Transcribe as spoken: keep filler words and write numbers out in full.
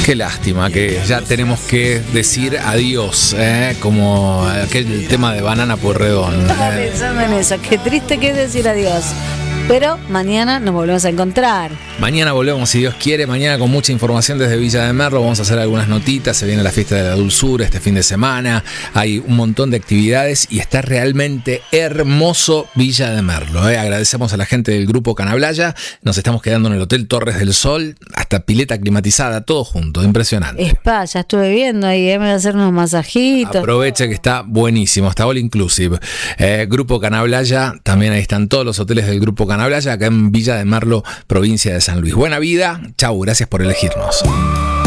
Qué lástima que ya tenemos que decir adiós, ¿eh? Como aquel tema de Banana Pueyrredón. Estaba pensando en eso, qué triste que es decir adiós. Pero mañana nos volvemos a encontrar. Mañana volvemos, si Dios quiere. Mañana con mucha información desde Villa de Merlo. Vamos a hacer algunas notitas. Se viene la fiesta de la dulzura este fin de semana. Hay un montón de actividades y está realmente hermoso Villa de Merlo, ¿eh? Agradecemos a la gente del Grupo Canablaya. Nos estamos quedando en el Hotel Torres del Sol. Hasta pileta climatizada, todo junto. Impresionante. Spa, ya estuve viendo ahí, ¿eh? Me voy a hacer unos masajitos. Aproveche que está buenísimo. Está all inclusive. Eh, Grupo Canablaya. También ahí están todos los hoteles del Grupo Canablaya, acá en Villa de Merlo, provincia de San Luis. Buena vida, chau, gracias por elegirnos.